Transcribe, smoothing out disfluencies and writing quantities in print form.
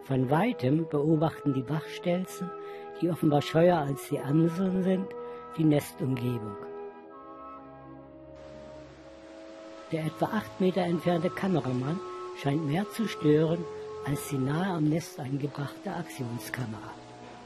Von Weitem beobachten die Wachstelzen, die offenbar scheuer als die Amseln sind, die Nestumgebung. Der etwa 8 Meter entfernte Kameramann scheint mehr zu stören als die nahe am Nest eingebrachte Aktionskamera.